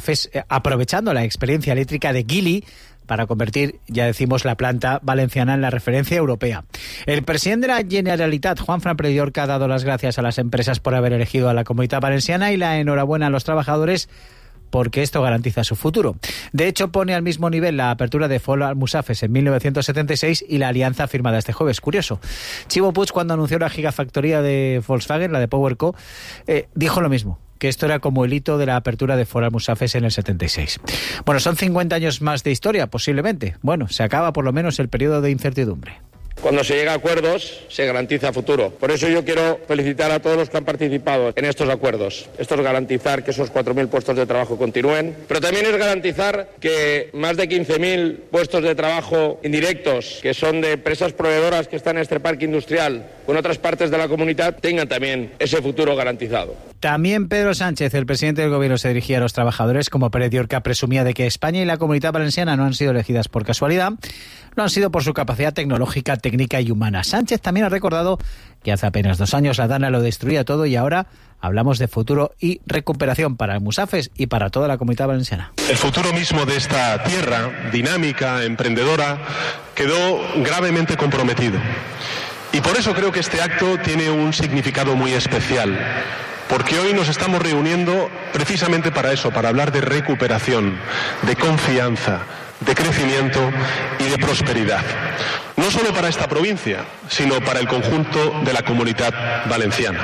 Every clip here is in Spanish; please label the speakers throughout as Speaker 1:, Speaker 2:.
Speaker 1: Almusafes, aprovechando la experiencia eléctrica de Gili para convertir, ya decimos, la planta valenciana en la referencia europea. El presidente de la Generalitat, Juanfran Predillorca, ha dado las gracias a las empresas por haber elegido a la Comunitat Valenciana y la enhorabuena a los trabajadores porque esto garantiza su futuro. De hecho, pone al mismo nivel la apertura de FOL Almusafes en 1976 y la alianza firmada este jueves. Curioso. Ximo Puig, cuando anunció la gigafactoría de Volkswagen, la de PowerCo, dijo lo mismo, que esto era como el hito de la apertura de FOL Almusafes en el 76. Bueno, son 50 años más de historia, posiblemente. Bueno, se acaba por lo menos el periodo de incertidumbre.
Speaker 2: Cuando se llega a acuerdos, se garantiza futuro. Por eso yo quiero felicitar a todos los que han participado en estos acuerdos. Esto es garantizar que esos 4.000 puestos de trabajo continúen, pero también es garantizar que más de 15.000 puestos de trabajo indirectos, que son de empresas proveedoras que están en este parque industrial o en otras partes de la comunidad, tengan también ese futuro garantizado.
Speaker 1: También Pedro Sánchez, el presidente del gobierno, se dirigía a los trabajadores, como Predillorca presumía de que España y la Comunitat Valenciana no han sido elegidas por casualidad, lo han sido por su capacidad tecnológica, técnica y humana. Sánchez también ha recordado que hace apenas 2 años la Dana lo destruía todo y ahora hablamos de futuro y recuperación para Almusafes y para toda la Comunitat Valenciana.
Speaker 3: El futuro mismo de esta tierra, dinámica, emprendedora, quedó gravemente comprometido. Y por eso creo que este acto tiene un significado muy especial. Porque hoy nos estamos reuniendo precisamente para eso, para hablar de recuperación, de confianza, de crecimiento y de prosperidad. No solo para esta provincia, sino para el conjunto de la Comunitat Valenciana.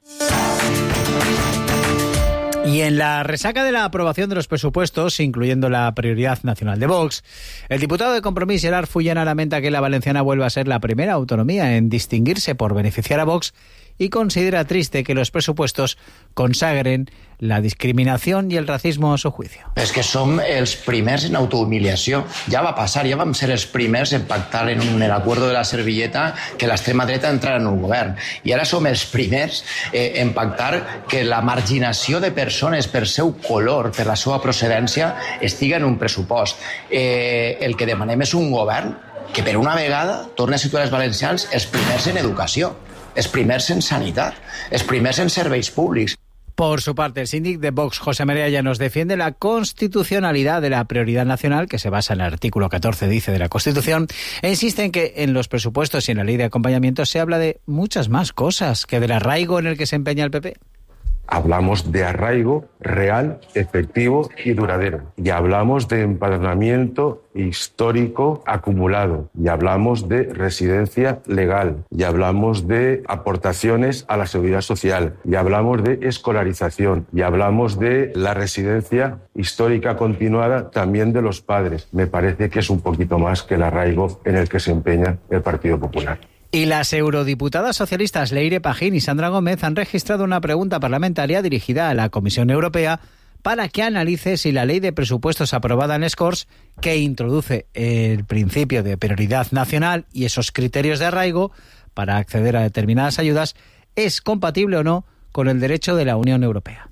Speaker 1: Y en la resaca de la aprobación de los presupuestos, incluyendo la prioridad nacional de Vox, el diputado de Compromís, Gerard Fullana, lamenta que la valenciana vuelva a ser la primera autonomía en distinguirse por beneficiar a Vox y considera triste que los presupuestos consagren la discriminació i el racisme a su juicio.
Speaker 4: És que som els primers en autohumiliació. Ja va passar, ja vam ser els primers en pactar en l'acuerdo de la servilleta que l'extrema dreta entrara en un govern. I ara som els primers en pactar que la marginació de persones per seu color, per la seva procedència, estiga en un pressupost. El que demanem és un govern que per una vegada torni a situar els valencians els primers en educació, els primers en sanitat, els primers en serveis públics.
Speaker 1: Por su parte, el síndic de Vox, José María Llanos, defiende la constitucionalidad de la prioridad nacional, que se basa en el artículo 14, dice, de la Constitución, e insiste en que en los presupuestos y en la ley de acompañamiento se habla de muchas más cosas que del arraigo en el que se empeña el PP.
Speaker 5: Hablamos de arraigo real, efectivo y duradero. Y hablamos de empadronamiento histórico acumulado. Y hablamos de residencia legal. Y hablamos de aportaciones a la seguridad social. Y hablamos de escolarización. Y hablamos de la residencia histórica continuada también de los padres. Me parece que es un poquito más que el arraigo en el que se empeña el Partido Popular.
Speaker 1: Y las eurodiputadas socialistas Leire Pajín y Sandra Gómez han registrado una pregunta parlamentaria dirigida a la Comisión Europea para que analice si la ley de presupuestos aprobada en les Corts, que introduce el principio de prioridad nacional y esos criterios de arraigo para acceder a determinadas ayudas, es compatible o no con el derecho de la Unión Europea.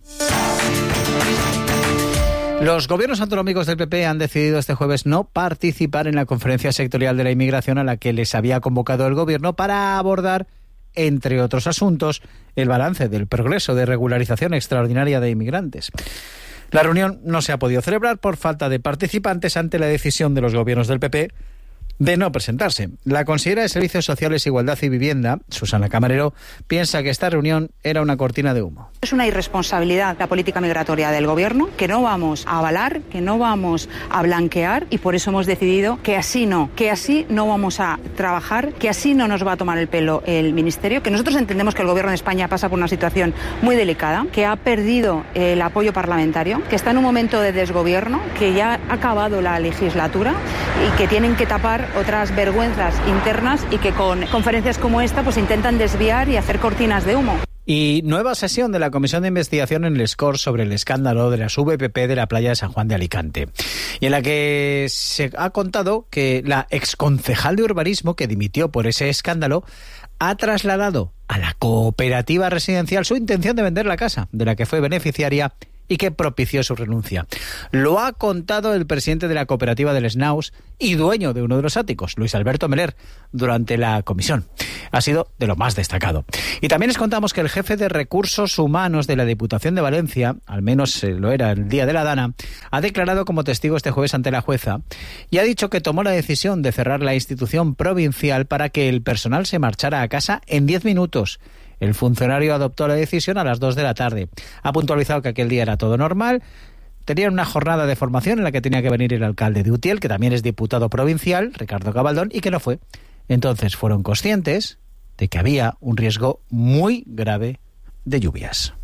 Speaker 1: Los gobiernos autonómicos del PP han decidido este jueves no participar en la conferencia sectorial de la inmigración a la que les había convocado el gobierno para abordar, entre otros asuntos, el balance del progreso de regularización extraordinaria de inmigrantes. La reunión no se ha podido celebrar por falta de participantes ante la decisión de los gobiernos del PP de no presentarse. La consejera de Servicios Sociales, Igualdad y Vivienda, Susana Camarero, piensa que esta reunión era una cortina de humo.
Speaker 6: Es una irresponsabilidad la política migratoria del Gobierno, que no vamos a avalar, que no vamos a blanquear, y por eso hemos decidido que así no vamos a trabajar, que así no nos va a tomar el pelo el Ministerio, que nosotros entendemos que el Gobierno de España pasa por una situación muy delicada, que ha perdido el apoyo parlamentario, que está en un momento de desgobierno, que ya ha acabado la legislatura y que tienen que tapar otras vergüenzas internas y que con conferencias como esta pues intentan desviar y hacer cortinas de humo.
Speaker 1: Y nueva sesión de la Comisión de Investigación en les Corts sobre el escándalo de las VPP de la playa de San Juan de Alicante, y en la que se ha contado que la exconcejal de urbanismo que dimitió por ese escándalo ha trasladado a la cooperativa residencial su intención de vender la casa de la que fue beneficiaria y que propició su renuncia. Lo ha contado el presidente de la cooperativa del Snaus y dueño de uno de los áticos, Luis Alberto Meller, durante la comisión. Ha sido de lo más destacado. Y también les contamos que el jefe de Recursos Humanos de la Diputación de Valencia, al menos lo era el día de la Dana, ha declarado como testigo este jueves ante la jueza y ha dicho que tomó la decisión de cerrar la institución provincial para que el personal se marchara a casa en 10 minutos. El funcionario adoptó la decisión a las 2 de la tarde. Ha puntualizado que aquel día era todo normal. Tenían una jornada de formación en la que tenía que venir el alcalde de Utiel, que también es diputado provincial, Ricardo Gabaldón, y que no fue. Entonces fueron conscientes de que había un riesgo muy grave de lluvias.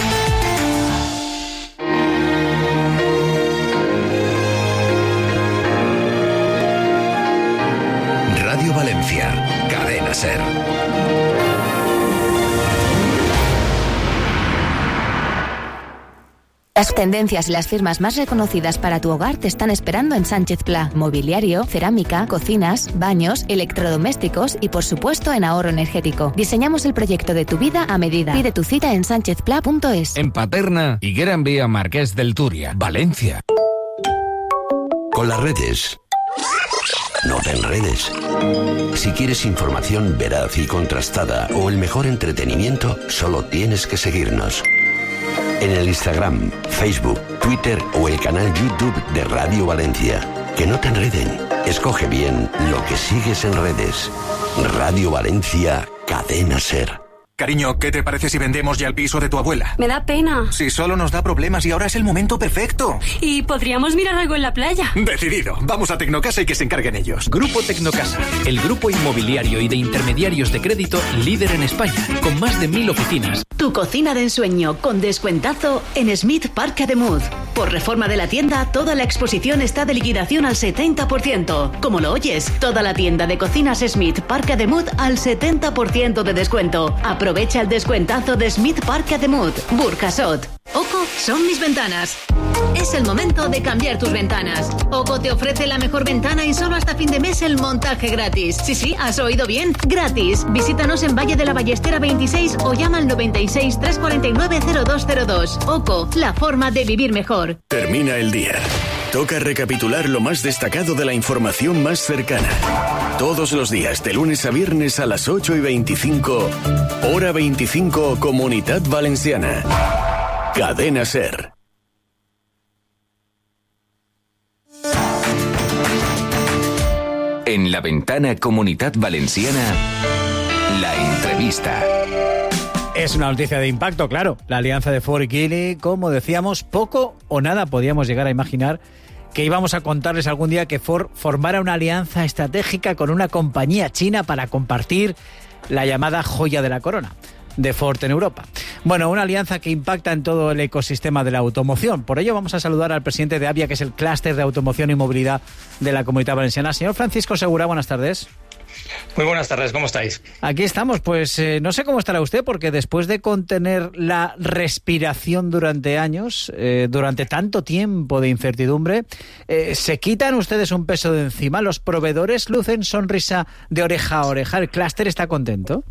Speaker 7: Radio Valencia, Cadena SER.
Speaker 8: Las tendencias y las firmas más reconocidas para tu hogar te están esperando en Sánchez Pla. Mobiliario, cerámica, cocinas, baños, electrodomésticos y, por supuesto, en ahorro energético. Diseñamos el proyecto de tu vida a medida. Pide tu cita en sanchezpla.es.
Speaker 9: En Paterna, Higuera en Vía Marqués del Turia, Valencia.
Speaker 7: Con las redes, no te enredes. Si quieres información veraz y contrastada o el mejor entretenimiento, solo tienes que seguirnos. En el Instagram, Facebook, Twitter o el canal YouTube de Radio Valencia. Que no te enreden. Escoge bien lo que sigues en redes. Radio Valencia, Cadena SER.
Speaker 10: Cariño, ¿qué te parece si vendemos ya el piso de tu abuela?
Speaker 11: Me da pena.
Speaker 10: Si solo nos da problemas y ahora es el momento perfecto.
Speaker 11: Y podríamos mirar algo en la playa.
Speaker 10: Decidido. Vamos a Tecnocasa y que se encarguen ellos.
Speaker 12: Grupo Tecnocasa, el grupo inmobiliario y de intermediarios de crédito líder en España, con más de 1.000 oficinas.
Speaker 13: Tu cocina de ensueño con descuentazo en Smith Park Ademuz. Por reforma de la tienda, toda la exposición está de liquidación al 70%. Como lo oyes, toda la tienda de cocinas Smith Park Ademuz al 70% de descuento. Aprovecha el descuentazo de Smith Park Ademuz, Burjasot. Oco son mis ventanas. Es el momento de cambiar tus ventanas. Oco te ofrece la mejor ventana y solo hasta fin de mes el montaje gratis. Sí, has oído bien, gratis. Visítanos en Valle de la Ballestera 26 o llama al 96 349 0202. Oco, la forma de vivir mejor.
Speaker 14: Termina el día. Toca recapitular lo más destacado de la información más cercana. Todos los días, de lunes a viernes a las 8:25, hora 25, Comunitat Valenciana. Cadena SER.
Speaker 7: En la ventana Comunitat Valenciana, la entrevista.
Speaker 1: Es una noticia de impacto, claro. La alianza de Ford y Geely, como decíamos, poco o nada podíamos llegar a imaginar que íbamos a contarles algún día que Ford formara una alianza estratégica con una compañía china para compartir la llamada joya de la corona de Ford en Europa. Bueno, una alianza que impacta en todo el ecosistema de la automoción. Por ello vamos a saludar al presidente de AVIA, que es el clúster de automoción y movilidad de la Comunidad Valenciana. Señor Francisco Segura, buenas tardes.
Speaker 15: Muy buenas tardes, ¿cómo estáis?
Speaker 1: Aquí estamos, pues no sé cómo estará usted, porque después de contener la respiración durante años, durante tanto tiempo de incertidumbre, ¿se quitan ustedes un peso de encima? ¿Los proveedores lucen sonrisa de oreja a oreja? ¿El clúster está contento?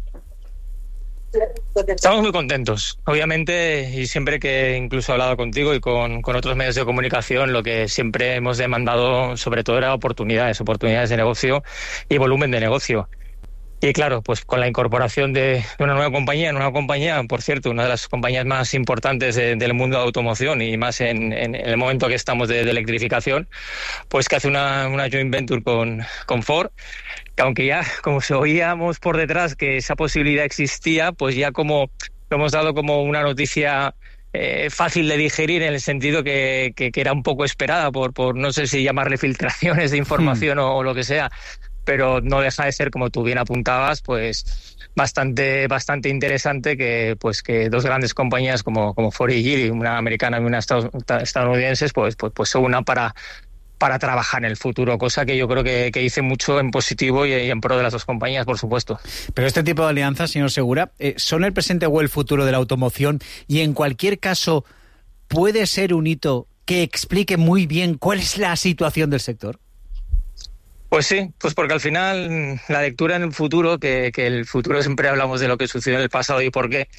Speaker 15: Estamos muy contentos, obviamente, y siempre que incluso he hablado contigo y con otros medios de comunicación, lo que siempre hemos demandado sobre todo era oportunidades de negocio y volumen de negocio. Y claro, pues con la incorporación de una nueva compañía, por cierto, una de las compañías más importantes del mundo de automoción y más en el momento que estamos de electrificación, pues que hace una joint venture con Ford, que aunque ya como se oíamos por detrás que esa posibilidad existía, pues ya como lo hemos dado como una noticia fácil de digerir, en el sentido que era un poco esperada por no sé si llamarle filtraciones de información o lo que sea, pero no deja de ser, como tú bien apuntabas, pues bastante interesante que dos grandes compañías como Ford y Geely, una americana y una estadounidense, pues se unan para trabajar en el futuro, cosa que yo creo que dice mucho en positivo y en pro de las dos compañías, por supuesto.
Speaker 1: Pero este tipo de alianzas, señor Segura, ¿son el presente o el futuro de la automoción? Y en cualquier caso, ¿puede ser un hito que explique muy bien cuál es la situación del sector?
Speaker 15: Pues sí, pues porque al final la lectura en el futuro, que el futuro siempre hablamos de lo que sucedió en el pasado y por qué,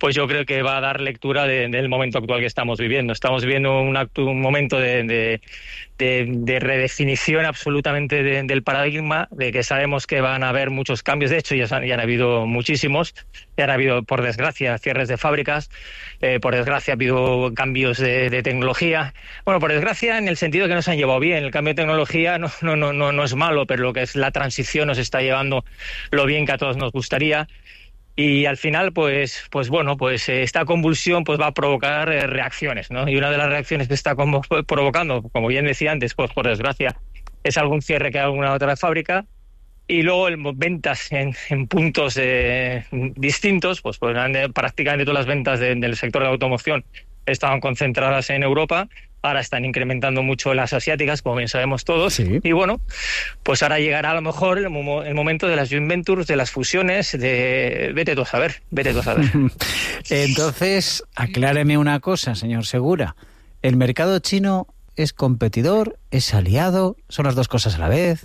Speaker 15: pues yo creo que va a dar lectura del momento actual que estamos viviendo. Estamos viviendo un momento de redefinición absolutamente del paradigma, de que sabemos que van a haber muchos cambios. De hecho, ya han habido muchísimos. Ya han habido, por desgracia, cierres de fábricas. Por desgracia, ha habido cambios de tecnología. Bueno, por desgracia, en el sentido que no se han llevado bien. El cambio de tecnología no es malo, pero lo que es la transición nos está llevando lo bien que a todos nos gustaría. Y al final, pues esta convulsión pues va a provocar reacciones, ¿no? Y una de las reacciones que está provocando, como bien decía antes, pues por desgracia, es algún cierre que hay alguna otra fábrica. Y luego ventas en puntos distintos, pues prácticamente todas las ventas del sector de la automoción estaban concentradas en Europa. Ahora están incrementando mucho las asiáticas, como bien sabemos todos. Sí. Y bueno, pues ahora llegará a lo mejor el momento de las joint ventures, de las fusiones, vete tú a saber.
Speaker 1: Entonces, acláreme una cosa, señor Segura. ¿El mercado chino es competidor, es aliado, son las dos cosas a la vez?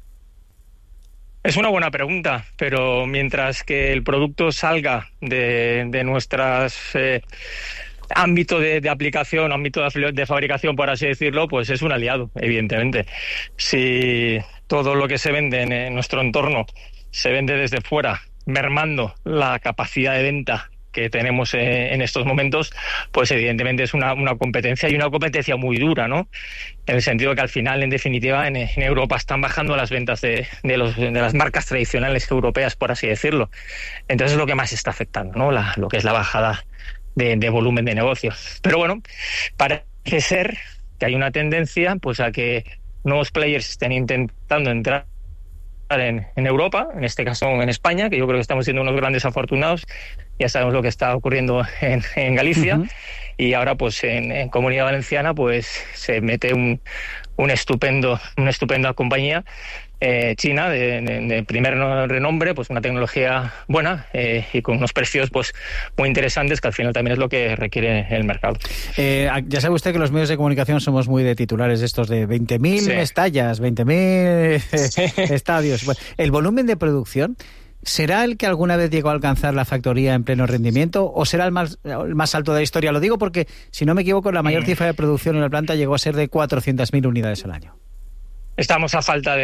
Speaker 15: Es una buena pregunta, pero mientras que el producto salga de nuestras... ámbito de aplicación, ámbito de fabricación, por así decirlo, pues es un aliado, evidentemente. Si todo lo que se vende en nuestro entorno se vende desde fuera, mermando la capacidad de venta que tenemos en estos momentos, pues evidentemente es una competencia, y una competencia muy dura, ¿no? En el sentido que al final, en definitiva, en Europa están bajando las ventas de las marcas tradicionales europeas, por así decirlo. Entonces es lo que más está afectando, ¿no? Lo que es la bajada de volumen de negocio. Pero bueno, parece ser que hay una tendencia pues a que nuevos players estén intentando entrar en Europa, en este caso en España, que yo creo que estamos siendo unos grandes afortunados. Ya sabemos lo que está ocurriendo en Galicia. Uh-huh. Y ahora pues en Comunidad Valenciana pues se mete una estupenda compañía china de primer renombre, pues una tecnología buena y con unos precios pues muy interesantes, que al final también es lo que requiere el mercado.
Speaker 1: Ya sabe usted que los medios de comunicación somos muy de titulares estos de 20.000 estallas, 20.000 estadios. Bueno, ¿el volumen de producción será el que alguna vez llegó a alcanzar la factoría en pleno rendimiento o será el más alto de la historia? Lo digo porque, si no me equivoco, la mayor cifra de producción en la planta llegó a ser de 400.000 unidades al año.
Speaker 15: Estamos a falta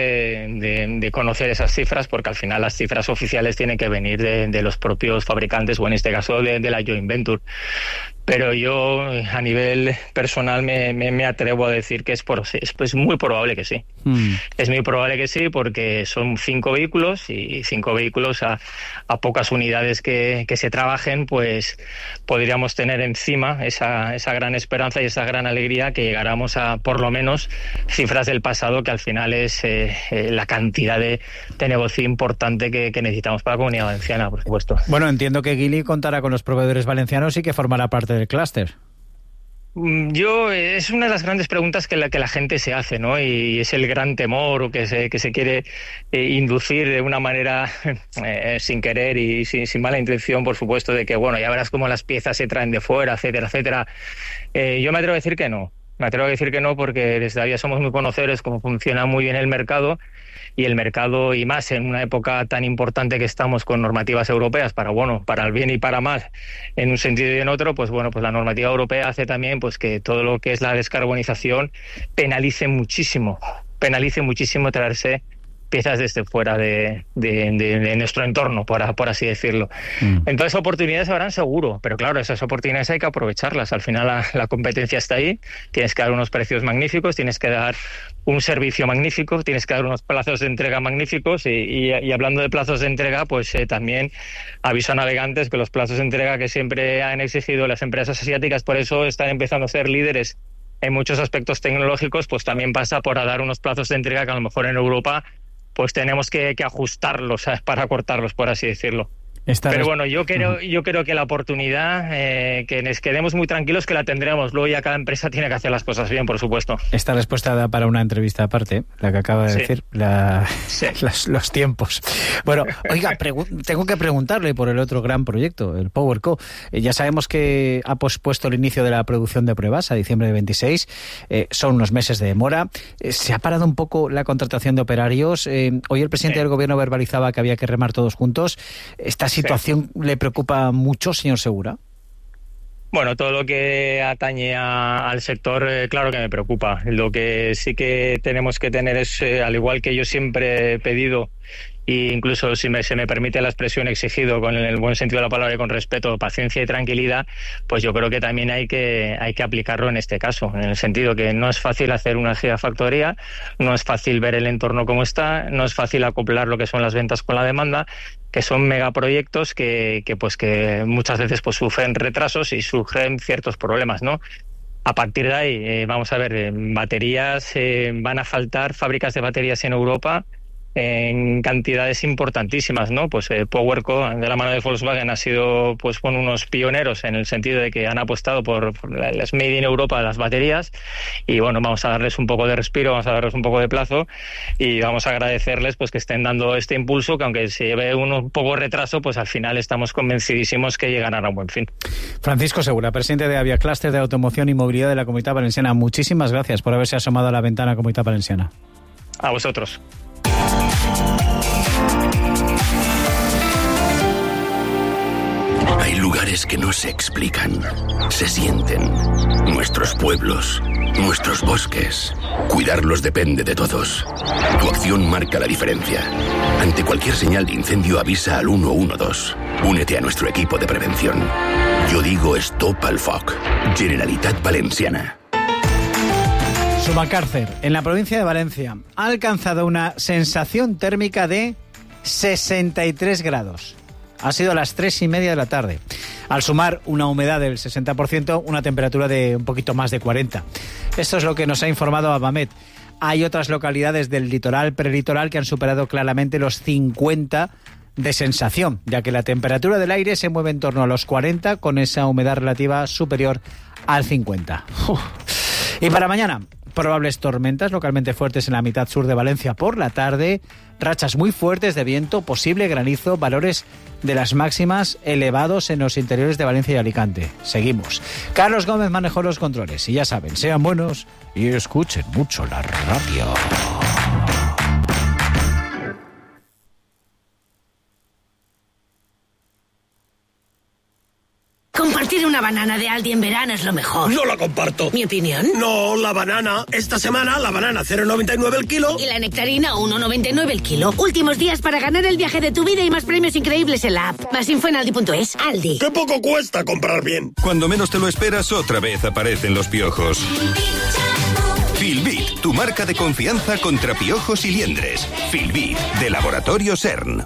Speaker 15: de conocer esas cifras, porque al final las cifras oficiales tienen que venir de los propios fabricantes, o en este caso de la joint venture. Pero yo, a nivel personal, me atrevo a decir que es muy probable que sí. Es muy probable que sí, porque son 5 vehículos, y 5 vehículos a pocas unidades que se trabajen, pues podríamos tener encima esa gran esperanza y esa gran alegría que llegáramos a, por lo menos, cifras del pasado, que al final es la cantidad de negocio importante que necesitamos para la Comunidad Valenciana, por supuesto.
Speaker 1: Bueno, entiendo que Geely contará con los proveedores valencianos y que formará parte del clúster.
Speaker 15: Es una de las grandes preguntas que la gente se hace, ¿no? Y es el gran temor, o que se quiere inducir de una manera sin querer y sin mala intención, por supuesto, de que, bueno, ya verás cómo las piezas se traen de fuera, etcétera, etcétera. Yo me atrevo a decir que no. Me atrevo a decir que no, porque desde ahí somos muy conocedores cómo funciona muy bien el mercado, y más en una época tan importante que estamos con normativas europeas para el bien y para mal, en un sentido y en otro, pues bueno, pues la normativa europea hace también pues que todo lo que es la descarbonización penalice muchísimo traerse piezas desde fuera de nuestro entorno, por así decirlo. Entonces, oportunidades habrán seguro, pero claro, esas oportunidades hay que aprovecharlas. Al final la competencia está ahí, tienes que dar unos precios magníficos, tienes que dar un servicio magnífico, tienes que dar unos plazos de entrega magníficos, y hablando de plazos de entrega, pues también aviso a navegantes que los plazos de entrega que siempre han exigido las empresas asiáticas, por eso están empezando a ser líderes en muchos aspectos tecnológicos, pues también pasa por dar unos plazos de entrega que a lo mejor en Europa pues tenemos que ajustarlos, ¿sabes?, para cortarlos, por así decirlo. Pero bueno, yo creo que la oportunidad, que nos quedemos muy tranquilos, que la tendremos. Luego ya cada empresa tiene que hacer las cosas bien, por supuesto.
Speaker 1: Esta respuesta da para una entrevista aparte, la que acaba de decir, los tiempos. Bueno, oiga, tengo que preguntarle por el otro gran proyecto, el PowerCo. Ya sabemos que ha pospuesto el inicio de la producción de pruebas a diciembre de 26. Son unos meses de demora. Se ha parado un poco la contratación de operarios. Hoy el presidente del gobierno verbalizaba que había que remar todos juntos. Está situación le preocupa mucho, señor Segura?
Speaker 15: Bueno, todo lo que atañe al sector, claro que me preocupa. Lo que sí que tenemos que tener es, al igual que yo siempre he pedido, e incluso si se me permite la expresión, exigido con el buen sentido de la palabra y con respeto, paciencia y tranquilidad, pues yo creo que también hay que aplicarlo en este caso, en el sentido que no es fácil hacer una gigafactoría, no es fácil ver el entorno como está, no es fácil acoplar lo que son las ventas con la demanda, que son megaproyectos que muchas veces pues sufren retrasos y surgen ciertos problemas, ¿no? A partir de ahí, vamos a ver, baterías, van a faltar fábricas de baterías en Europa en cantidades importantísimas, ¿no? Pues PowerCo, de la mano de Volkswagen, ha sido pues unos pioneros en el sentido de que han apostado por las Made in Europa, las baterías, y bueno, vamos a darles un poco de respiro, vamos a darles un poco de plazo y vamos a agradecerles pues que estén dando este impulso, que aunque se lleve un poco de retraso, pues al final estamos convencidísimos que llegarán a un buen fin.
Speaker 1: Francisco Segura, presidente de Avia Cluster de Automoción y Movilidad de la Comunitat Valenciana, muchísimas gracias por haberse asomado a la ventana Comunitat Valenciana.
Speaker 15: A vosotros.
Speaker 7: Hay lugares que no se explican, se sienten. Nuestros pueblos, nuestros bosques. Cuidarlos depende de todos. Tu acción marca la diferencia. Ante cualquier señal de incendio, avisa al 112. Únete a nuestro equipo de prevención. Yo digo stop al foc. Generalitat Valenciana.
Speaker 1: Sumacárcer, en la provincia de Valencia, ha alcanzado una sensación térmica de 63 grados. Ha sido a las 3:30 de la tarde. Al sumar una humedad del 60%, una temperatura de un poquito más de 40. Esto es lo que nos ha informado Avamet. Hay otras localidades del litoral, prelitoral, que han superado claramente los 50 de sensación, ya que la temperatura del aire se mueve en torno a los 40, con esa humedad relativa superior al 50. Y para mañana, probables tormentas localmente fuertes en la mitad sur de Valencia por la tarde, rachas muy fuertes de viento, posible granizo, valores de las máximas elevados en los interiores de Valencia y Alicante. Seguimos. Carlos Gómez manejó los controles y ya saben, sean buenos y escuchen mucho la radio.
Speaker 16: Compartir una banana de Aldi en verano es lo mejor.
Speaker 17: No la comparto.
Speaker 16: ¿Mi opinión?
Speaker 17: No, la banana. Esta semana la banana 0,99 el kilo.
Speaker 16: Y la nectarina 1,99 el kilo. Últimos días para ganar el viaje de tu vida y más premios increíbles en la app. Más info en aldi.es. Aldi.
Speaker 17: ¡Qué poco cuesta comprar bien!
Speaker 18: Cuando menos te lo esperas, otra vez aparecen los piojos. Filbit, tu marca de confianza contra piojos y liendres. Filbit, de Laboratorio CERN.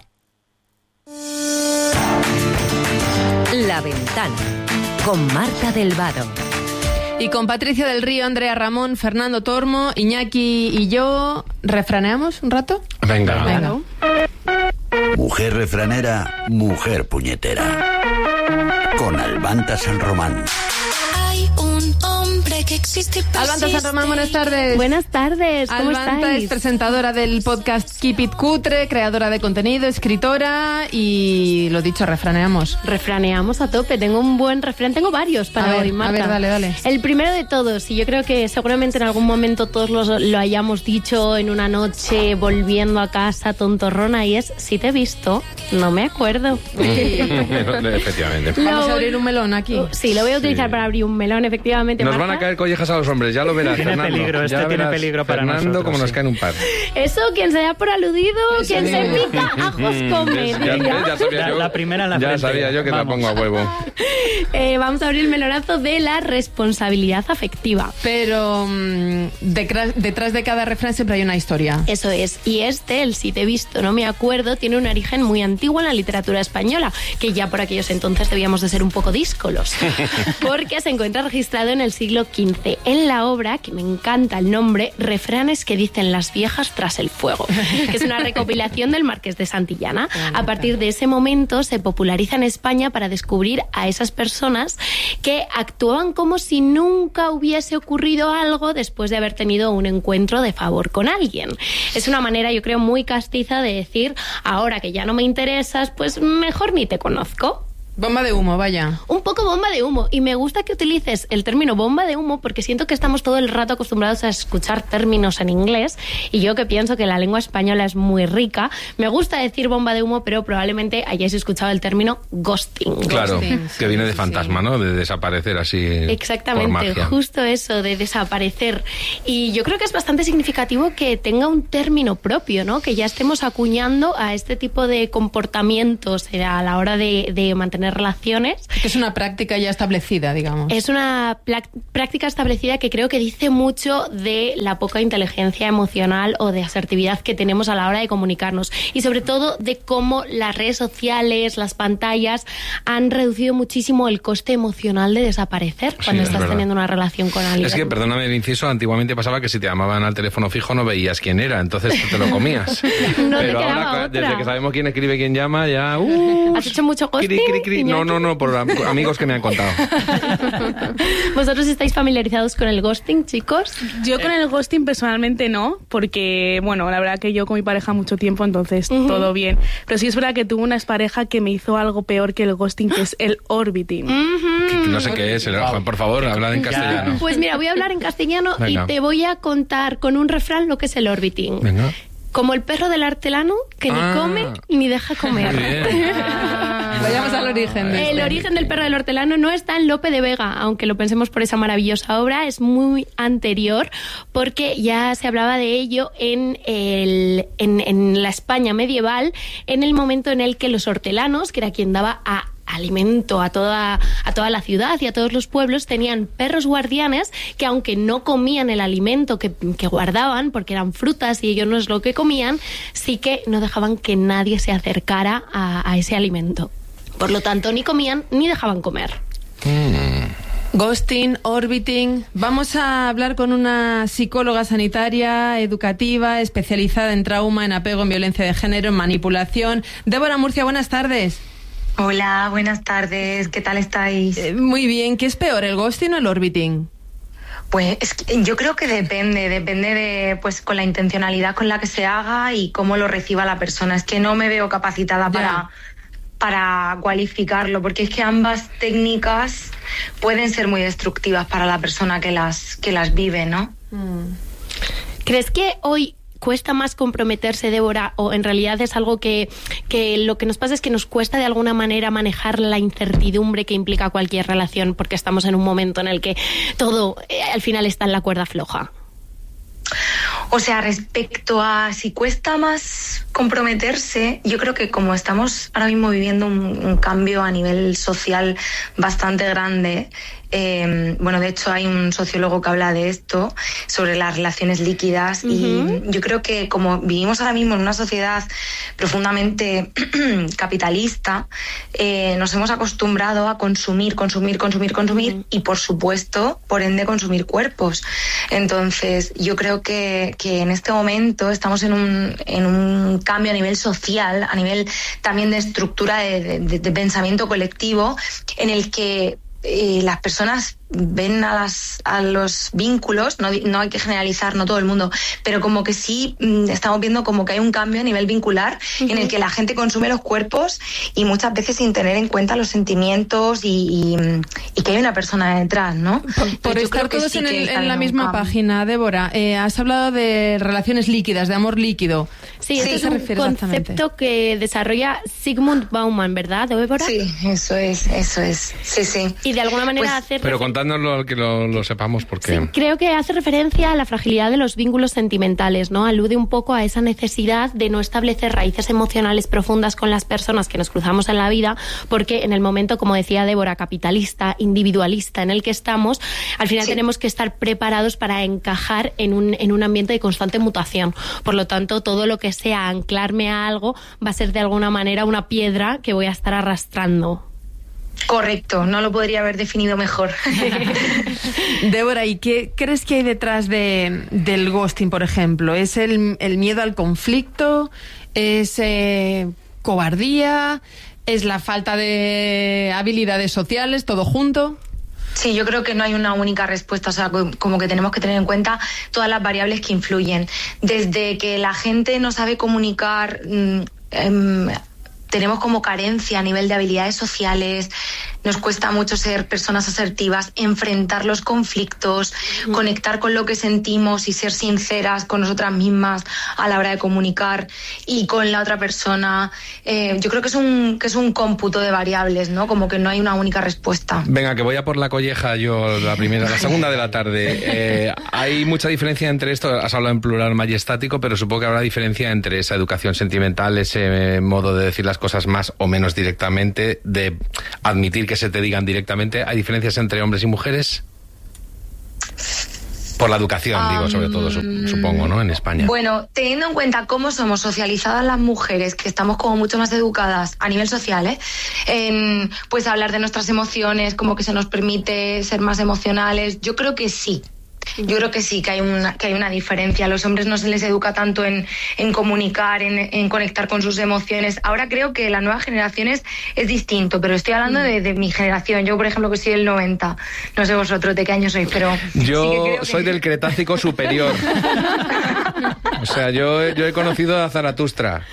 Speaker 19: La Ventana, con Marta del Vado.
Speaker 20: Y con Patricia del Río, Andrea Ramón, Fernando Tormo, Iñaki y yo, ¿refraneamos un rato?
Speaker 3: Venga.
Speaker 7: Mujer refranera, mujer puñetera. Con Albanta San Román.
Speaker 21: Hay un hombre que existe.
Speaker 20: Albanta San Román, buenas tardes.
Speaker 22: Buenas tardes, ¿cómo
Speaker 20: Albanta
Speaker 22: estáis?
Speaker 20: Es presentadora del podcast Keep It Cutre, creadora de contenido, escritora y, lo dicho, refraneamos.
Speaker 22: Refraneamos a tope, tengo un buen refrán, tengo varios para hoy, Marta.
Speaker 20: A ver, dale.
Speaker 22: El primero de todos, y yo creo que seguramente en algún momento todos lo hayamos dicho en una noche volviendo a casa tontorrona, y es: si te he visto, no me acuerdo.
Speaker 3: Efectivamente.
Speaker 20: Vamos a abrir un melón aquí.
Speaker 22: Sí, lo voy a utilizar para abrir un melón, efectivamente.
Speaker 3: Nos
Speaker 22: Marta.
Speaker 3: van a caer collejas a los hombres, ya lo verás,
Speaker 1: Tiene
Speaker 3: Fernando.
Speaker 1: peligro,
Speaker 3: ya
Speaker 1: tiene
Speaker 3: verás,
Speaker 1: peligro para
Speaker 3: Fernando,
Speaker 1: nosotros.
Speaker 3: como nos caen un par.
Speaker 22: Eso, quien se da por aludido, quien se pica, ajos come.
Speaker 3: Ya sabía yo.
Speaker 1: La primera en la frente.
Speaker 3: Ya sabía yo que
Speaker 1: Vamos.
Speaker 3: la pongo a huevo.
Speaker 22: Vamos a abrir el melonazo de la responsabilidad afectiva.
Speaker 20: Pero detrás de cada refrán siempre hay una historia.
Speaker 22: Eso es. Y el si te he visto, no me acuerdo, tiene un origen muy antiguo en la literatura española, que ya por aquellos entonces debíamos de ser un poco díscolos. Porque se encuentra registrado en el siglo XV, en la obra, que me encanta el nombre, Refranes que dicen las viejas tras el fuego, que es una recopilación del Marqués de Santillana. A partir de ese momento se populariza en España para descubrir a esas personas que actuaban como si nunca hubiese ocurrido algo después de haber tenido un encuentro de favor con alguien. Es una manera, yo creo, muy castiza de decir: ahora que ya no me interesas, pues mejor ni te conozco.
Speaker 20: Bomba de humo, vaya.
Speaker 22: Un poco bomba de humo. Y me gusta que utilices el término bomba de humo porque siento que estamos todo el rato acostumbrados a escuchar términos en inglés y yo que pienso que la lengua española es muy rica, me gusta decir bomba de humo, pero probablemente hayáis escuchado el término ghosting.
Speaker 2: Claro,
Speaker 20: Ghosting,
Speaker 2: que viene de fantasma, ¿no? De desaparecer así.
Speaker 22: Exactamente,
Speaker 2: por magia.
Speaker 22: justo eso, de desaparecer. Y yo creo que es bastante significativo que tenga un término propio, ¿no? Que ya estemos acuñando a este tipo de comportamientos a la hora de mantener relaciones.
Speaker 20: Que es una práctica ya establecida, digamos.
Speaker 22: Es una práctica establecida que creo que dice mucho de la poca inteligencia emocional o de asertividad que tenemos a la hora de comunicarnos. Y sobre todo de cómo las redes sociales, las pantallas, han reducido muchísimo el coste emocional de desaparecer cuando estás teniendo una relación con alguien.
Speaker 2: Es que, perdóname el inciso, antiguamente pasaba que si te llamaban al teléfono fijo no veías quién era, entonces te lo comías.
Speaker 22: No
Speaker 2: Pero
Speaker 22: te quedaba
Speaker 2: ahora,
Speaker 22: otra.
Speaker 2: desde que sabemos quién escribe, quién llama, ya...
Speaker 22: ¿Has hecho mucho ghosting?
Speaker 2: No, por amigos que me han contado.
Speaker 22: ¿Vosotros estáis familiarizados con el ghosting, chicos?
Speaker 4: Yo con el ghosting personalmente no, porque, bueno, la verdad que yo con mi pareja mucho tiempo, entonces todo bien. Pero sí es verdad que tuve una expareja que me hizo algo peor que el ghosting, que es el orbiting.
Speaker 2: No sé qué es, por favor, habla en castellano.
Speaker 22: Pues mira, voy a hablar en castellano.
Speaker 2: Venga.
Speaker 22: Y te voy a contar con un refrán lo que es el orbiting.
Speaker 2: Venga.
Speaker 22: Como el perro del hortelano, que ni come ni deja comer.
Speaker 20: Vayamos al origen.
Speaker 22: El origen del perro del hortelano no está en Lope de Vega, aunque lo pensemos por esa maravillosa obra, es muy anterior, porque ya se hablaba de ello en la España medieval, en el momento en el que los hortelanos, que era quien daba alimento a toda la ciudad y a todos los pueblos, tenían perros guardianes que, aunque no comían el alimento que guardaban, porque eran frutas y ellos no es lo que comían, sí que no dejaban que nadie se acercara a ese alimento. Por lo tanto, ni comían ni dejaban comer.
Speaker 20: Ghosting, orbiting. Vamos a hablar con una psicóloga sanitaria, educativa, especializada en trauma, en apego, en violencia de género, en manipulación. Débora Murcia, buenas tardes.
Speaker 23: Hola, buenas tardes. ¿Qué tal estáis?
Speaker 20: Muy bien. ¿Qué es peor, el ghosting o el orbiting?
Speaker 23: Pues es que yo creo que depende de pues con la intencionalidad con la que se haga y cómo lo reciba la persona. Es que no me veo capacitada para cualificarlo, porque es que ambas técnicas pueden ser muy destructivas para la persona que las vive, ¿no?
Speaker 22: ¿Crees que hoy cuesta más comprometerse, Débora, o en realidad es algo que lo que nos pasa es que nos cuesta de alguna manera manejar la incertidumbre que implica cualquier relación, porque estamos en un momento en el que todo al final está en la cuerda floja?
Speaker 23: O sea, respecto a si cuesta más comprometerse, yo creo que como estamos ahora mismo viviendo un cambio a nivel social bastante grande, bueno, de hecho hay un sociólogo que habla de esto, sobre las relaciones líquidas, y yo creo que como vivimos ahora mismo en una sociedad profundamente capitalista, nos hemos acostumbrado a consumir y, por supuesto, por ende, consumir cuerpos. Entonces, yo creo que en este momento estamos en un cambio a nivel social, a nivel también de estructura de pensamiento colectivo, en el que las personas ven a los vínculos, no hay que generalizar, no todo el mundo, pero como que sí estamos viendo como que hay un cambio a nivel vincular en el que la gente consume los cuerpos y muchas veces sin tener en cuenta los sentimientos y que hay una persona detrás, ¿no?
Speaker 20: Por estar todos en la misma página, Débora, has hablado de relaciones líquidas, de amor líquido.
Speaker 22: Sí, es un concepto que desarrolla Zygmunt Bauman, ¿verdad, Débora?
Speaker 23: Sí, eso es. Sí.
Speaker 22: Y de alguna manera
Speaker 2: Pero contádnoslo que lo sepamos, porque...
Speaker 22: Sí, creo que hace referencia a la fragilidad de los vínculos sentimentales, ¿no? Alude un poco a esa necesidad de no establecer raíces emocionales profundas con las personas que nos cruzamos en la vida, porque en el momento, como decía Débora, capitalista, individualista en el que estamos, al final tenemos que estar preparados para encajar en un ambiente de constante mutación. Por lo tanto, todo lo que sea anclarme a algo va a ser de alguna manera una piedra que voy a estar arrastrando.
Speaker 23: Correcto, no lo podría haber definido mejor.
Speaker 20: Débora, ¿y qué crees que hay detrás del ghosting, por ejemplo? ¿Es el miedo al conflicto? ¿Es cobardía? ¿Es la falta de habilidades sociales? ¿Todo junto?
Speaker 23: Sí, yo creo que no hay una única respuesta, o sea, como que tenemos que tener en cuenta todas las variables que influyen. Desde que la gente no sabe comunicar tenemos como carencia a nivel de habilidades sociales, nos cuesta mucho ser personas asertivas, enfrentar los conflictos, conectar con lo que sentimos y ser sinceras con nosotras mismas a la hora de comunicar y con la otra persona. Yo creo que es un cómputo de variables, ¿no? Como que no hay una única respuesta.
Speaker 2: Venga, que voy a por la colleja yo, la segunda de la tarde. Hay mucha diferencia entre esto, has hablado en plural majestático, pero supongo que habrá diferencia entre esa educación sentimental, ese modo de decir las cosas más o menos directamente, de admitir que se te digan directamente. ¿Hay diferencias entre hombres y mujeres? Por la educación, digo, sobre todo, supongo, ¿no? En España.
Speaker 23: Bueno, teniendo en cuenta cómo somos socializadas las mujeres, que estamos como mucho más educadas a nivel social, pues hablar de nuestras emociones, como que se nos permite ser más emocionales, yo creo que sí. Yo creo que sí, que hay una diferencia. A los hombres no se les educa tanto en comunicar, en conectar con sus emociones. Ahora creo que las nuevas generaciones es distinto, pero estoy hablando de mi generación. Yo, por ejemplo, que soy del 90. No sé vosotros de qué año sois, pero...
Speaker 2: Yo soy del Cretácico superior. O sea, yo he conocido a Zaratustra.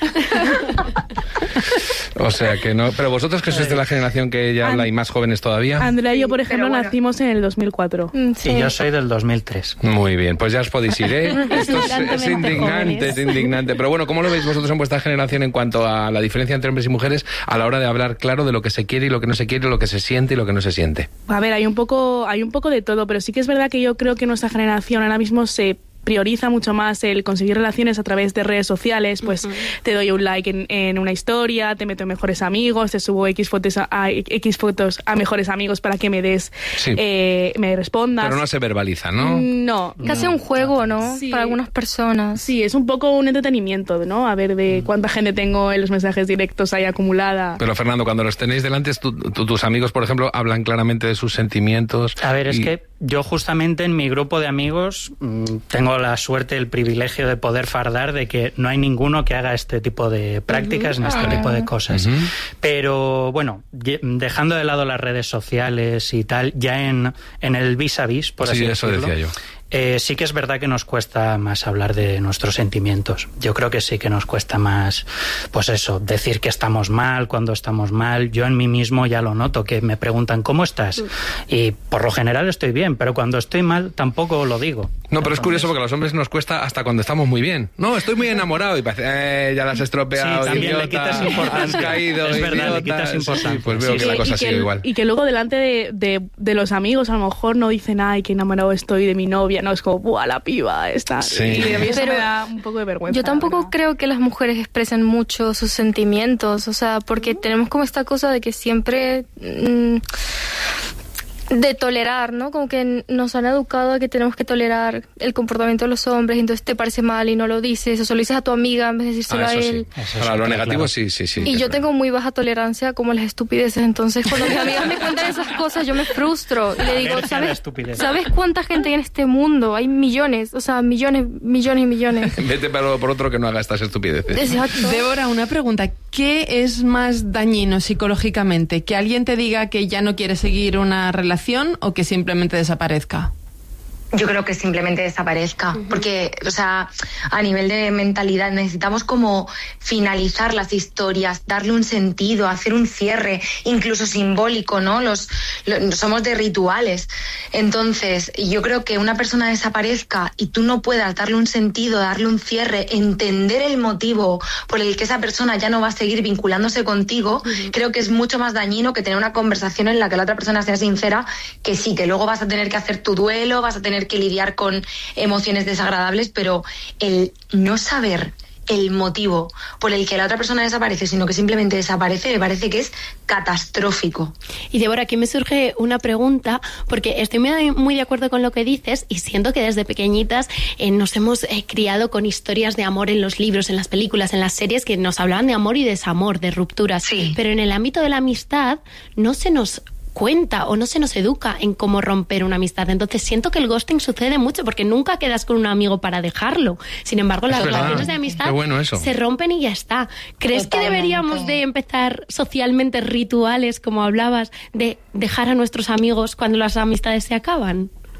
Speaker 2: O sea que no... Pero vosotros que sois de la generación que ya habla y más jóvenes todavía.
Speaker 4: Andrea y yo, por ejemplo, nacimos en el 2004.
Speaker 1: Sí, yo soy del 2003.
Speaker 2: Muy bien, pues ya os podéis ir, ¿eh? Esto es indignante, es indignante. Pero bueno, ¿cómo lo veis vosotros en vuestra generación en cuanto a la diferencia entre hombres y mujeres a la hora de hablar claro de lo que se quiere y lo que no se quiere, lo que se siente y lo que no se siente?
Speaker 4: A ver, hay un poco de todo, pero sí que es verdad que yo creo que nuestra generación ahora mismo se prioriza mucho más el conseguir relaciones a través de redes sociales, pues te doy un like en una historia, te meto en mejores amigos, te subo X fotos a mejores amigos para que me des, me respondas.
Speaker 2: Pero no se verbaliza, ¿no?
Speaker 4: No.
Speaker 5: Casi un juego, ¿no?
Speaker 4: Sí.
Speaker 5: Para algunas personas.
Speaker 4: Sí, es un poco un entretenimiento, ¿no? A ver de cuánta gente tengo en los mensajes directos ahí acumulada.
Speaker 2: Pero Fernando, cuando los tenéis delante, tus amigos, por ejemplo, hablan claramente de sus sentimientos.
Speaker 1: A ver, es que yo justamente en mi grupo de amigos tengo la suerte, el privilegio de poder fardar de que no hay ninguno que haga este tipo de prácticas, este tipo de cosas. Pero bueno, dejando de lado las redes sociales y tal, ya en el vis a vis, por así decirlo.
Speaker 2: Sí, eso decía yo.
Speaker 1: Sí que es verdad que nos cuesta más hablar de nuestros sentimientos. Yo creo que sí que nos cuesta más, pues eso, decir que estamos mal cuando estamos mal. Yo en mí mismo ya lo noto, que me preguntan ¿cómo estás? Y por lo general estoy bien, pero cuando estoy mal tampoco lo digo.
Speaker 2: No, pero es curioso porque a los hombres nos cuesta hasta cuando estamos muy bien. No, estoy muy enamorado y parece, ya las has estropeado,
Speaker 1: sí, también
Speaker 2: idiota,
Speaker 1: le quitas importancia.
Speaker 2: has caído,
Speaker 1: es verdad,
Speaker 2: idiota.
Speaker 1: le quitas importancia.
Speaker 2: Sí, pues veo que la cosa sigue igual.
Speaker 4: Y que luego delante de los amigos a lo mejor no dicen, ay, qué enamorado estoy de mi novia, no, es como, ¡buah, la piba esta!
Speaker 2: Sí.
Speaker 4: Y a mí eso me da un poco de vergüenza.
Speaker 5: Yo tampoco creo que las mujeres expresen mucho sus sentimientos, o sea, porque tenemos como esta cosa de que siempre... de tolerar, ¿no? Como que nos han educado a que tenemos que tolerar el comportamiento de los hombres, y entonces te parece mal y no lo dices, o se lo dices a tu amiga en vez de decírselo a él.
Speaker 2: Sí. Para lo negativo, sí.
Speaker 5: Y yo tengo muy baja tolerancia como las estupideces, entonces cuando mis amigas me cuentan esas cosas yo me frustro y le digo, ¿sabes cuánta gente hay en este mundo? Hay millones, o sea, millones y millones.
Speaker 2: Vete por otro que no haga estas estupideces.
Speaker 5: Exacto.
Speaker 20: Débora, una pregunta. ¿Qué es más dañino psicológicamente? ¿Que alguien te diga que ya no quiere seguir una relación o que simplemente desaparezca?
Speaker 23: Yo creo que simplemente desaparezca, porque, o sea, a nivel de mentalidad necesitamos como finalizar las historias, darle un sentido, hacer un cierre, incluso simbólico, ¿no? Somos de rituales. Entonces, yo creo que una persona desaparezca y tú no puedas darle un sentido, darle un cierre, entender el motivo por el que esa persona ya no va a seguir vinculándose contigo, creo que es mucho más dañino que tener una conversación en la que la otra persona sea sincera, que sí, que luego vas a tener que hacer tu duelo, vas a tener que lidiar con emociones desagradables, pero el no saber el motivo por el que la otra persona desaparece, sino que simplemente desaparece, me parece que es catastrófico.
Speaker 22: Y Débora, aquí me surge una pregunta, porque estoy muy de acuerdo con lo que dices y siento que desde pequeñitas nos hemos criado con historias de amor en los libros, en las películas, en las series, que nos hablaban de amor y desamor, de rupturas. Sí. Pero en el ámbito de la amistad no se nos cuenta o no se nos educa en cómo romper una amistad. Entonces siento que el ghosting sucede mucho porque nunca quedas con un amigo para dejarlo. Sin embargo, las relaciones de amistad se rompen y ya está. ¿Crees que deberíamos de empezar socialmente rituales, como hablabas, de dejar a nuestros amigos cuando las amistades se acaban?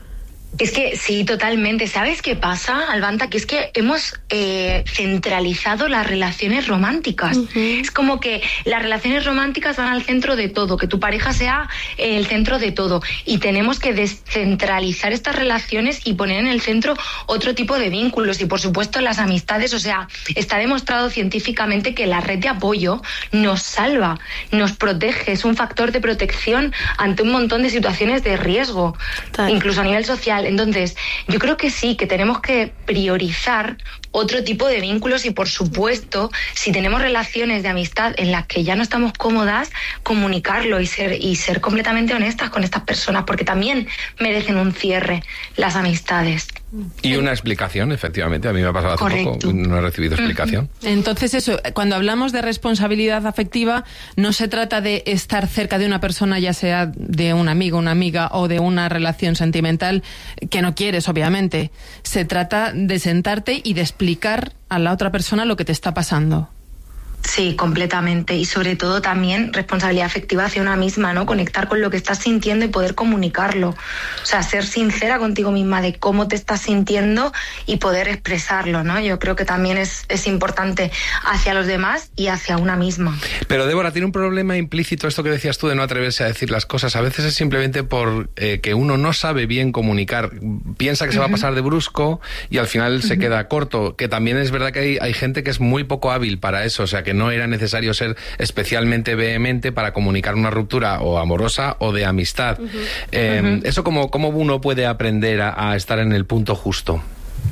Speaker 23: Es que sí, totalmente. ¿Sabes qué pasa, Albanta? Que es que hemos centralizado las relaciones románticas. Es como que las relaciones románticas van al centro de todo, que tu pareja sea el centro de todo. Y tenemos que descentralizar estas relaciones y poner en el centro otro tipo de vínculos. Y por supuesto las amistades, o sea, está demostrado científicamente que la red de apoyo nos salva, nos protege, es un factor de protección ante un montón de situaciones de riesgo, incluso a nivel social. Entonces, yo creo que sí, que tenemos que priorizar otro tipo de vínculos y, por supuesto, si tenemos relaciones de amistad en las que ya no estamos cómodas, comunicarlo y ser completamente honestas con estas personas, porque también merecen un cierre las amistades.
Speaker 2: Y una explicación, efectivamente. A mí me ha pasado hace poco, no he recibido explicación.
Speaker 20: Entonces eso, cuando hablamos de responsabilidad afectiva, no se trata de estar cerca de una persona, ya sea de un amigo, una amiga o de una relación sentimental que no quieres, obviamente. Se trata de sentarte y de explicar a la otra persona lo que te está pasando.
Speaker 23: Sí, completamente. Y sobre todo también responsabilidad afectiva hacia una misma, ¿no? Conectar con lo que estás sintiendo y poder comunicarlo. O sea, ser sincera contigo misma de cómo te estás sintiendo y poder expresarlo, ¿no? Yo creo que también es importante hacia los demás y hacia una misma.
Speaker 2: Pero, Débora, tiene un problema implícito esto que decías tú de no atreverse a decir las cosas. A veces es simplemente por que uno no sabe bien comunicar. Piensa que se va a pasar de brusco y al final se queda corto. Que también es verdad que hay gente que es muy poco hábil para eso. O sea, que no era necesario ser especialmente vehemente para comunicar una ruptura o amorosa o de amistad. Eso, ¿cómo uno puede aprender a estar en el punto justo?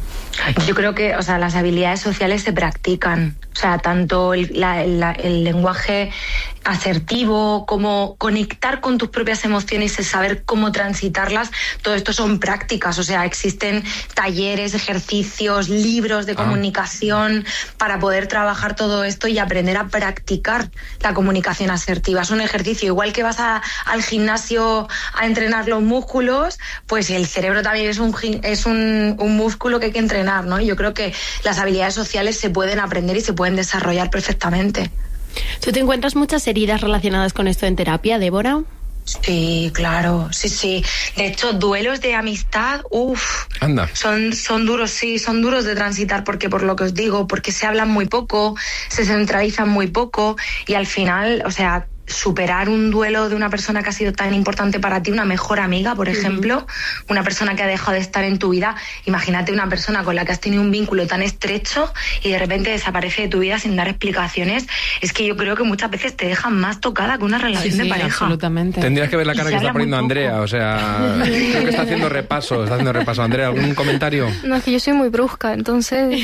Speaker 23: Yo creo que, o sea, las habilidades sociales se practican. O sea, tanto el lenguaje asertivo como conectar con tus propias emociones y saber cómo transitarlas, todo esto son prácticas. O sea, existen talleres, ejercicios, libros de comunicación para poder trabajar todo esto y aprender a practicar la comunicación asertiva. Es un ejercicio, igual que vas al gimnasio a entrenar los músculos, pues el cerebro también es un músculo que hay que entrenar, ¿no? Y yo creo que las habilidades sociales se pueden aprender y se pueden desarrollar perfectamente.
Speaker 22: ¿Tú te encuentras muchas heridas relacionadas con esto en terapia, Débora?
Speaker 23: Sí, claro, sí. De hecho, duelos de amistad,
Speaker 2: anda,
Speaker 23: son duros, sí, son duros de transitar, porque por lo que os digo, porque se hablan muy poco, se centralizan muy poco y al final, o sea, superar un duelo de una persona que ha sido tan importante para ti, una mejor amiga, por ejemplo, una persona que ha dejado de estar en tu vida. Imagínate una persona con la que has tenido un vínculo tan estrecho y de repente desaparece de tu vida sin dar explicaciones. Es que yo creo que muchas veces te dejan más tocada que una relación de pareja.
Speaker 20: Absolutamente.
Speaker 2: Tendrías que ver la cara que está poniendo Andrea, o sea, creo que está haciendo repaso. Andrea, ¿algún comentario?
Speaker 5: No, es que yo soy muy brusca, entonces...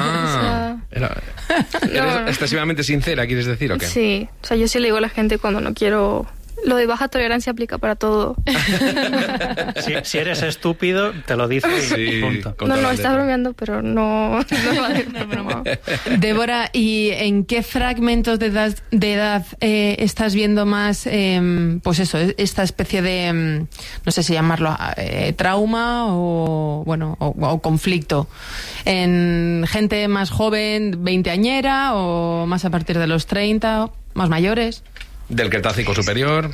Speaker 2: ¿Eres excesivamente sincera, quieres decir, o qué?
Speaker 5: Sí, o sea, yo sí le digo a la gente cuando no quiero... Lo de baja tolerancia aplica para todo.
Speaker 1: Si eres estúpido, te lo dices y punto.
Speaker 5: No, estás bromeando, pero no broma.
Speaker 20: Débora, ¿y en qué fragmentos de edad estás viendo más, pues eso, esta especie de, no sé si llamarlo, trauma o conflicto? ¿En gente más joven, veinteañera, o más a partir de los 30, más mayores?
Speaker 2: Del Cretácico superior.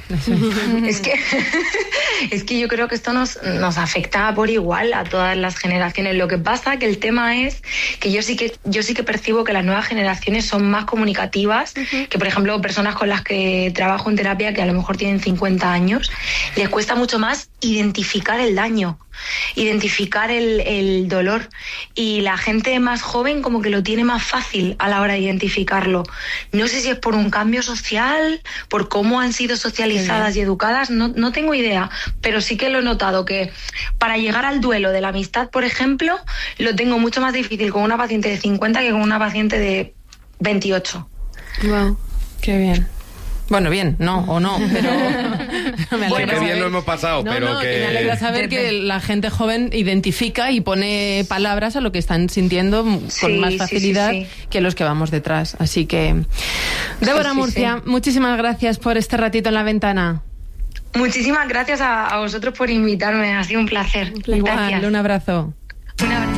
Speaker 23: Es que yo creo que esto nos afecta por igual a todas las generaciones. Lo que pasa que el tema es que yo sí que percibo que las nuevas generaciones son más comunicativas que, por ejemplo, personas con las que trabajo en terapia que a lo mejor tienen 50 años. Les cuesta mucho más identificar el daño, identificar el dolor, y la gente más joven como que lo tiene más fácil a la hora de identificarlo. No sé si es por un cambio social, por cómo han sido socializadas y educadas, no tengo idea, pero sí que lo he notado, que para llegar al duelo de la amistad, por ejemplo, lo tengo mucho más difícil con una paciente de 50 que con una paciente de 28.
Speaker 20: Wow, qué bien. Bueno, bien, no, pero...
Speaker 2: me alegra que bien lo hemos pasado, pero que...
Speaker 20: Me alegra saber que la gente joven identifica y pone palabras a lo que están sintiendo con más facilidad que los que vamos detrás. Así que... Débora Murcia, muchísimas gracias por este ratito en La Ventana.
Speaker 23: Muchísimas gracias a vosotros por invitarme, ha sido un placer.
Speaker 20: Igual, un abrazo.
Speaker 23: Un abrazo.